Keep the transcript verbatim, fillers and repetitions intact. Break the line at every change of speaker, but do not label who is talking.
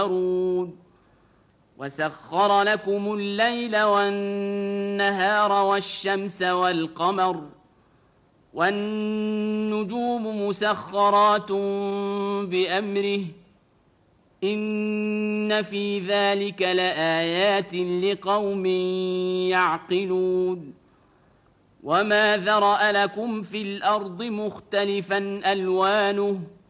وسخر لكم الليل والنهار والشمس والقمر والنجوم مسخرات بأمره إن في ذلك لآيات لقوم يعقلون وما ذرأ لكم في الأرض مختلفا ألوانه